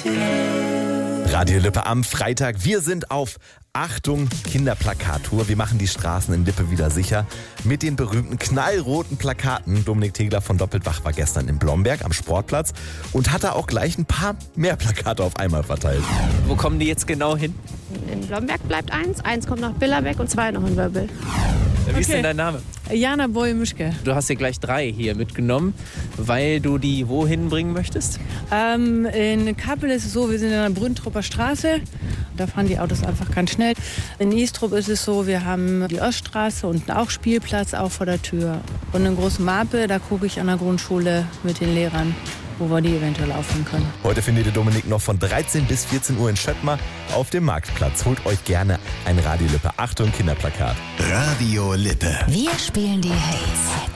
Radio Lippe am Freitag. Wir sind auf Achtung Kinderplakattour. Wir machen die Straßen in Lippe wieder sicher mit den berühmten knallroten Plakaten. Dominik Tegler von Doppeltwach war gestern in Blomberg am Sportplatz und hat da auch gleich ein paar mehr Plakate auf einmal verteilt. Wo kommen die jetzt genau hin? In Blomberg bleibt eins kommt nach Billerbeck und 2 noch in Wörbel. Wie ist denn dein Name? Jana Boje-Mischke. Du hast dir gleich 3 hier mitgenommen, weil du die wohin bringen möchtest? In Kappel ist es so, wir sind in der Brünntrupper Straße. Da fahren die Autos einfach ganz schnell. In Istrup ist es so, wir haben die Oststraße und auch Spielplatz auch vor der Tür. Und in Großmarpe, da gucke ich an der Grundschule mit den Lehrern, wo wir die eventuell aufhören können. Heute findet ihr Dominik noch von 13 bis 14 Uhr in Schöttmar auf dem Marktplatz. Holt euch gerne ein Radio Lippe Achtung Kinderplakat. Radio Lippe. Wir spielen die Hits.